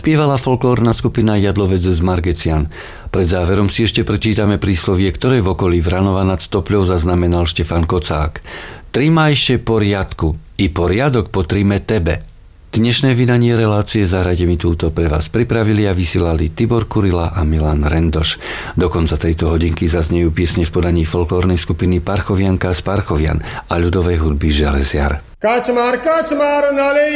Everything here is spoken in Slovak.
Spievala folklórna skupina Jadlovec z Margecian. Pred záverom si ešte prečítame príslovie, ktoré v okolí Vranova nad Topľou zaznamenal Štefan Kocák. Trimajše poriadku, i poriadok potrime tebe. Dnešné vydanie relácie Zahrajte mi túto pre vás pripravili a vysielali Tibor Kurila a Milan Rendoš. Do konca tejto hodinky zaznejú piesne v podaní folklórnej skupiny Parchovianka z Parchovian a ľudovej hudby Železiar. Kačmar, nalej